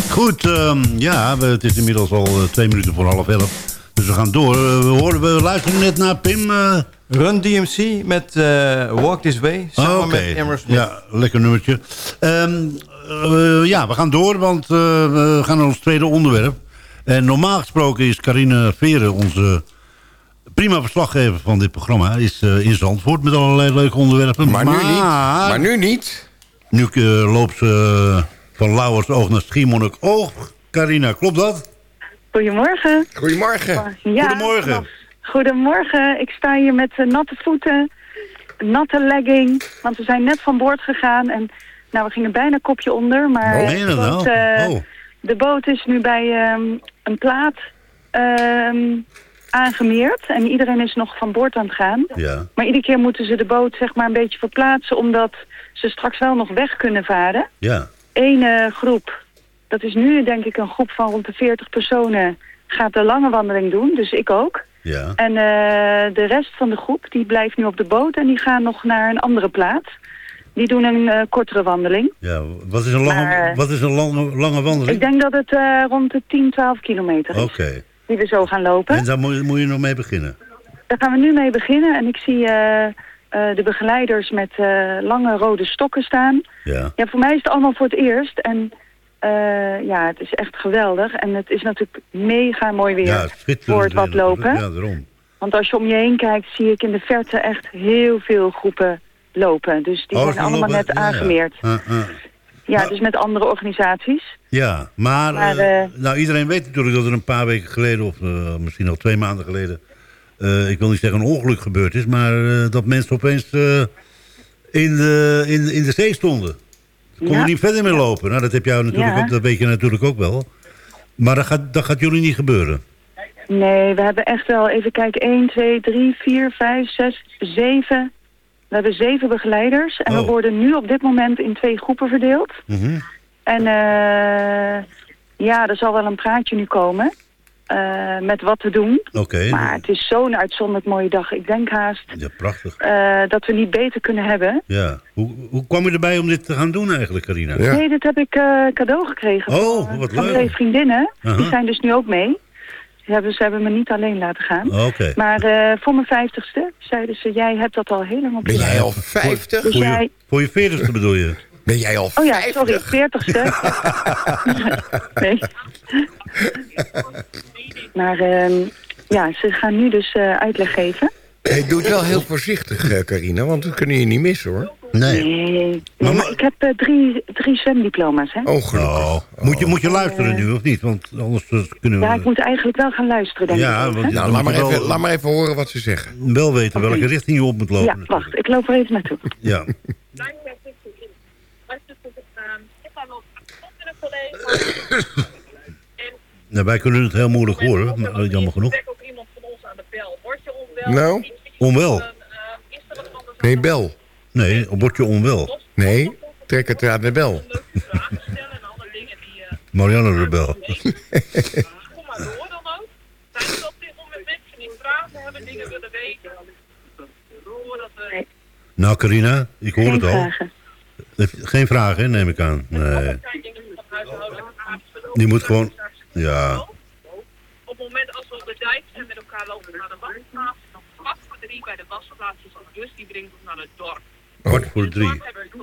Goed, het is inmiddels al 2 minuten voor 11:30. Dus we gaan door. We luisteren net naar Pim. Run DMC met Walk This Way. Samen met Aerosmith. Ja, lekker nummertje. We gaan door, want we gaan naar ons tweede onderwerp. En normaal gesproken is Carine Veren, onze prima verslaggever van dit programma, is in Zandvoort met allerlei leuke onderwerpen. Maar nu niet. Nu loopt ze van Lauwersoog naar Schiermonnikoog. Carina, klopt dat? Goedemorgen. Goedemorgen. Ja, Goedemorgen. Goedemorgen. Ik sta hier met natte voeten, natte legging, want we zijn net van boord gegaan en we gingen bijna kopje onder, maar de boot is nu bij een plaat aangemeerd en iedereen is nog van boord aan het gaan. Ja. Maar iedere keer moeten ze de boot zeg maar een beetje verplaatsen, omdat ze straks wel nog weg kunnen varen. Ja. Eén groep, dat is nu denk ik een groep van rond de 40 personen, gaat de lange wandeling doen, dus ik ook. Ja. En de rest van de groep die blijft nu op de boot en die gaan nog naar een andere plaats. Die doen een kortere wandeling. Ja, wat is een lange wandeling? Ik denk dat het rond de 10, 12 kilometer is. Oké. Die we zo gaan lopen. En daar moet je nog mee beginnen? Daar gaan we nu mee beginnen. En ik zie de begeleiders met lange rode stokken staan. Ja. Ja, voor mij is het allemaal voor het eerst. En het is echt geweldig. En het is natuurlijk mega mooi weer voor het wat lopen. Ja, daarom. Want als je om je heen kijkt, zie ik in de verte echt heel veel groepen lopen. Dus die zijn allemaal net aangemeerd. Ja, dus met andere organisaties. Ja, maar iedereen weet natuurlijk dat er een paar weken geleden, of misschien al 2 maanden geleden, ik wil niet zeggen een ongeluk gebeurd is, maar dat mensen opeens in de zee stonden. Konden niet verder meer lopen. Nou, dat heb jij natuurlijk ook, dat weet je natuurlijk ook wel. Maar dat gaat jullie niet gebeuren. Nee, we hebben echt wel, even kijken, 1, 2, 3, 4, 5, 6, 7. We hebben 7 begeleiders. En we worden nu op dit moment in 2 groepen verdeeld. Mm-hmm. En er zal wel een praatje nu komen. Met wat te doen. Okay. Maar het is zo'n uitzonderlijk mooie dag. Ik denk haast prachtig. dat we niet beter kunnen hebben. Ja. Hoe kwam je erbij om dit te gaan doen eigenlijk, Carina? Ja. Nee, dit heb ik cadeau gekregen wat van leuk. 2 vriendinnen. Die zijn dus nu ook mee. Ze hebben me niet alleen laten gaan. Okay. Maar voor mijn 50ste zeiden ze, jij hebt dat al heel lang op je. Ben jij al 50? Dus voor je 40ste bedoel je? Ben jij al 50? Oh ja, sorry, 40ste. Nee. Maar ze gaan nu dus uitleg geven. Hey, doe het wel heel voorzichtig, Carina, want we kunnen je niet missen, hoor. Nee. Maar ik heb 3 zwemdiploma's, hè. Oh, gelukkig. Moet je luisteren nu, of niet? Want anders kunnen we... Ja, ik moet eigenlijk wel gaan luisteren, denk ik. Want, laat maar even horen wat ze zeggen. Wel weten welke richting je op moet lopen. Ja, wacht, ik loop er even naartoe. Ja. Nou, wij kunnen het heel moeilijk horen, maar jammer genoeg. Nou? Onwel? Nee, bel. Nee, word je onwel? Nee, trek het aan de bel. Marianne de Bel. Kom maar door dan ook. Zijn er op dit moment mensen die vragen hebben, dingen willen weten? Nou, Carina, ik hoor het al. Vragen. Geen vragen, hè, neem ik aan. Nee. Die moet gewoon... Ja. Op het moment als we op de dijk zijn met elkaar lopen naar de wasplaats, dan kwart voor 3 bij de wasplaats is de bus die brengt ons naar het dorp. Kwart voor 3.